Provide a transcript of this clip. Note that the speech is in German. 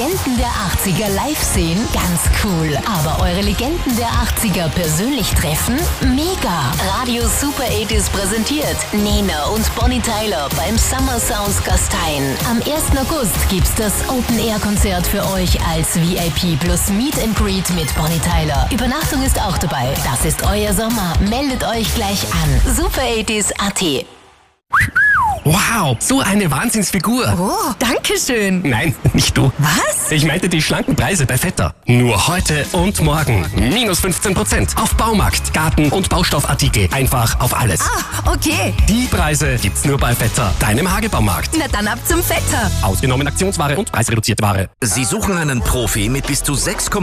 Legenden der 80er live sehen? Ganz cool. Aber eure Legenden der 80er persönlich treffen? Mega. Radio Super 80s präsentiert Nena und Bonnie Tyler beim Summer Sounds Gastein. Am 1. August gibt's das Open-Air-Konzert für euch als VIP plus Meet and Greet mit Bonnie Tyler. Übernachtung ist auch dabei. Das ist euer Sommer. Meldet euch gleich an. Super80s.at. Wow, so eine Wahnsinnsfigur. Oh, danke schön. Nein, nicht du. Was? Ich meinte die schlanken Preise bei Vetter. Nur heute und morgen. Minus 15% auf Baumarkt, Garten- und Baustoffartikel. Einfach auf alles. Ah, okay. Die Preise gibt's nur bei Vetter, deinem Hagebaumarkt. Na dann ab zum Vetter. Ausgenommen Aktionsware und preisreduzierte Ware. Sie suchen einen Profi mit bis zu 6,5